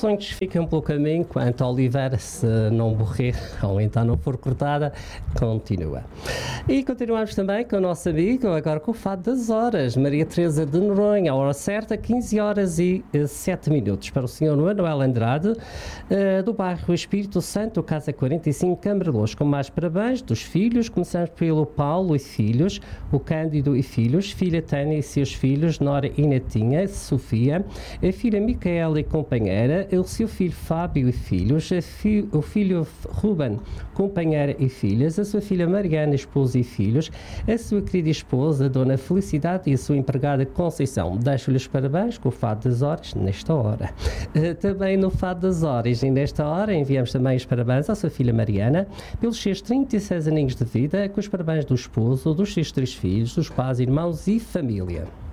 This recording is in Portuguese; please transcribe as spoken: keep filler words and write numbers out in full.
sonhos ficam pelo caminho, enquanto a oliveira, se não morrer ou então não for cortada, continua. E continuamos também com o nosso amigo, agora com o Fado das Horas, Maria Teresa de Noronha, a hora certa, quinze horas e sete minutos, para o senhor Manuel Andrade, uh, do bairro Espírito Santo, Casa quarenta e cinco, Cambrelôs, com mais parabéns dos filhos. Começamos pelo Paulo e filhos, o Cândido e filhos, filha Tânia e seus filhos, Nora e Netinha, Sofia, a filha Micaela e companheira, o seu filho Fábio e filhos, a fi, o filho Ruben, companheira e filhas, a sua filha Mariana, esposa e filhos, a sua querida esposa, Dona Felicidade, e a sua empregada Conceição. Deixo-lhes parabéns com o Fado das Horas nesta hora. Uh, também no Fado das Horas, e nesta hora, enviamos também os parabéns à sua filha Mariana, pelos seus trinta e seis aninhos de vida, com os parabéns do esposo, dos seus três filhos, dos pais, irmãos e família.